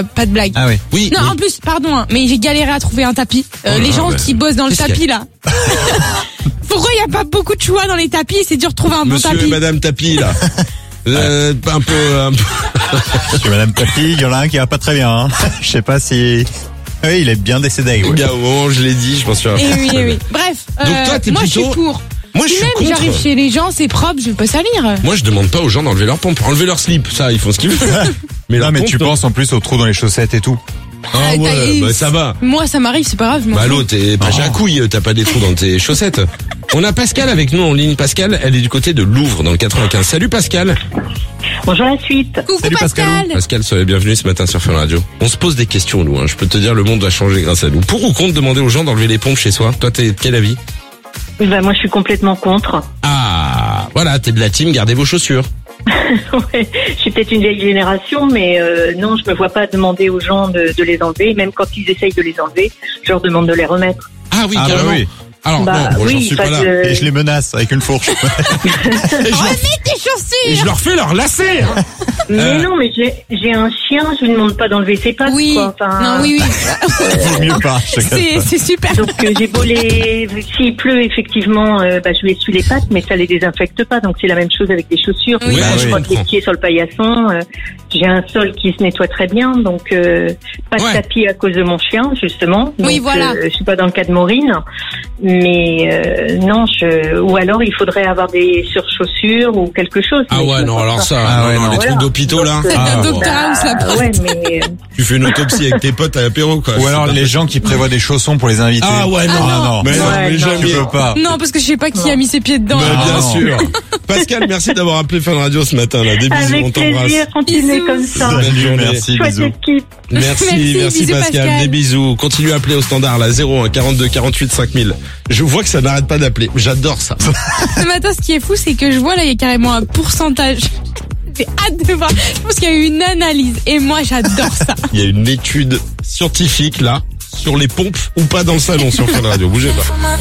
Pas de blague. Ah oui. Oui. Non, oui. en plus, pardon, hein, mais j'ai galéré à trouver un tapis. Les gens qui bossent dans le qu'est-ce tapis, là. Pourquoi il n'y a pas beaucoup de choix dans les tapis et c'est dur de trouver un bon Monsieur tapis? et Madame Tapis, là. Un peu. Parce que Madame Tapie, il y en a un qui va pas très bien. Hein. Je sais pas si... Oui, il est bien décédé. Ouais. Gars, au moment où je l'ai dit, je m'en suis rappelé. Eh oui, eh oui. Bref. Donc toi, t'es moi, plutôt- je suis pour. Moi, je Puis suis même, contre. j'arrive chez les gens, c'est propre, je vais pas salir. Moi, je demande pas aux gens d'enlever leur pompe. Enlever leur slip, ça, ils font ce qu'ils veulent. Mais Non, leur mais pompe, tu non. penses en plus aux trous dans les chaussettes et tout. Ah ouais, t'as- bah ça va. Moi, ça m'arrive, c'est pas grave, je m'en Bah fous. l'autre, t'es pas jacouille, t'as pas des trous dans tes chaussettes. On a Pascal avec nous en ligne. Pascal, elle est du côté de Louvre, dans le 95. Salut Pascal. Bonjour la suite. Coucou Salut, Pascal. Pascal, soyez bienvenue ce matin sur Fun Radio. On se pose des questions, nous. Hein. Je peux te dire, le monde va changer grâce à nous. Pour ou contre demander aux gens d'enlever les pompes chez soi? Toi, t'es de quel avis? Ben, moi je suis complètement contre. Ah, voilà, t'es de la team, gardez vos chaussures. Ouais, je suis peut-être une vieille génération, mais non, je me vois pas demander aux gens de les enlever. Même quand ils essayent de les enlever, je leur demande de les remettre. Ah oui, Ah bah carrément. oui. Alors, Bah, non, moi, j'en oui, suis pas parce là. que- Et je les menace avec une fourche. Et je, leur, Remets tes et je chaussures. leur fais leur lacet. Mais non, mais j'ai un chien, je lui demande pas d'enlever ses pattes. Oui. Quoi. Enfin, Non, oui, oui. Vaut mieux pas. je te cache pas. C'est super. Donc j'ai beau les... S'il pleut, effectivement, je lui essuie les pattes, mais ça les désinfecte pas. Donc c'est la même chose avec les chaussures. Oui. Moi, Ouais, je oui, frotte je les comprends. pieds sur le paillasson. J'ai un sol qui se nettoie très bien, donc pas de Ouais. tapis à cause de mon chien, justement. Oui, Donc, voilà. Je suis pas dans le cas de Maureen, mais non, ou alors il faudrait avoir des surchaussures ou quelque chose. Ah mais ouais, je me non, pense alors pas. ça, Ah non, ouais, non, non. les Voilà. trucs d'hôpitaux, là. C'est Ah, un bon. docteur House, la porte. Ouais, mais Tu fais une autopsie avec tes potes à l'apéro, quoi. Ou C'est alors pas les gens qui prévoient des chaussons pour les invités. Ah ouais, non. Ah non. Mais non, Ouais, mais non. jamais. Tu peux pas. Non, parce que je sais pas qui a mis ses pieds dedans. Bah, Ah, bien non. sûr. Pascal, merci d'avoir appelé Fun Radio ce matin, là. Des bisous, on avec t'embrasse. plaisir, continuez Bisous. comme ça. Belle Salut, journée. merci, Chouette bisous. équipe. Merci, Merci, merci bisous, Pascal. Pascal. Des bisous. Continue à appeler au standard, là, 01 42 48 5000. Je vois que ça n'arrête pas d'appeler. J'adore ça. Ce matin, ce qui est fou, c'est que je vois là, il y a carrément un pourcentage. J'ai hâte de voir. Je pense qu'il y a eu une analyse. Et moi, j'adore ça. Il y a une étude scientifique, là, sur les pompes ou pas dans le salon sur Fun Radio. Bougez pas.